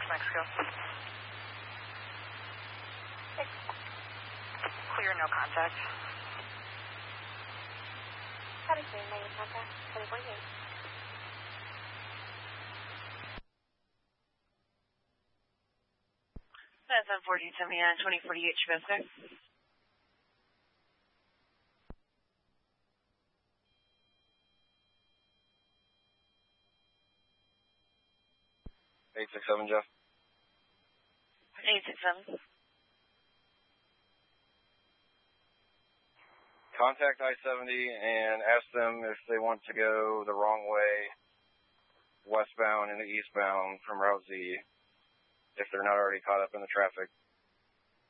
Mexico. Clear, no contact. How does it make contact? 2048. That's on 40, tell me on 2048, Chubasco. Jeff. 867. Contact I-70 and ask them if they want to go the wrong way, westbound and eastbound from Route Z, if they're not already caught up in the traffic.